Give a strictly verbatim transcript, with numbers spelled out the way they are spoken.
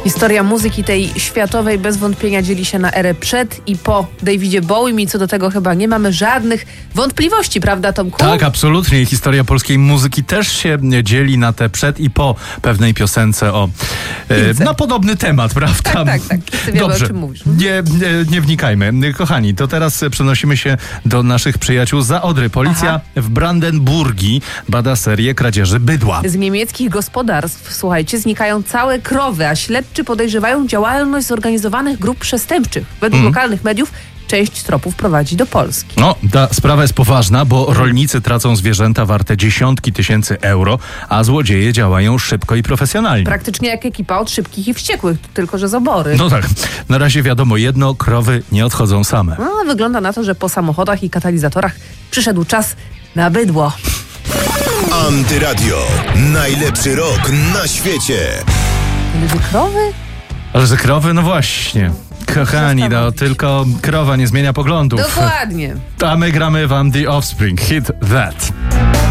Historia muzyki tej światowej bez wątpienia dzieli się na erę przed i po Davidzie Bowiem i co do tego chyba nie mamy żadnych wątpliwości, prawda, Tomku? Tak, absolutnie. Historia polskiej muzyki też się dzieli na te przed i po pewnej piosence o e, na podobny temat, prawda? Tak, tak, tak. Ty wiemy, Dobrze. o czym mówisz. Nie, nie, nie wnikajmy. Kochani, to teraz przenosimy się do naszych przyjaciół za Odry. Policja Aha. w Brandenburgii bada serię kradzieży bydła. Z niemieckich gospodarstw, słuchajcie, znikają całe krowy, a śledczy podejrzewają działalność zorganizowanych grup przestępczych. Według Mm. lokalnych mediów część tropów prowadzi do Polski. No, ta sprawa jest poważna, bo rolnicy tracą zwierzęta warte dziesiątki tysięcy euro, a złodzieje działają szybko i profesjonalnie. Praktycznie jak ekipa od szybkich i wściekłych, tylko że z obory. No tak, na razie wiadomo jedno, krowy nie odchodzą same. No, wygląda na to, że po samochodach i katalizatorach przyszedł czas na bydło. Antyradio. Najlepszy rok na świecie. Lubię krowy? Ale że krowy? No właśnie. Kochani, no Zastanowić. tylko krowa nie zmienia poglądów. Dokładnie. A my gramy wam The Offspring. Hit That.